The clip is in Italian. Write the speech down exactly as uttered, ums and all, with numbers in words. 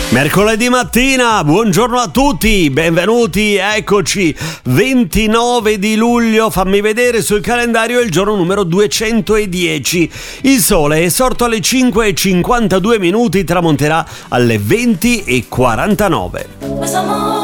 Mercoledì mattina, buongiorno a tutti, benvenuti, eccoci, ventinove di luglio, fammi vedere sul calendario, è il giorno numero duecentodieci. Il sole è sorto alle cinque e cinquantadue minuti, tramonterà alle venti e quarantanove.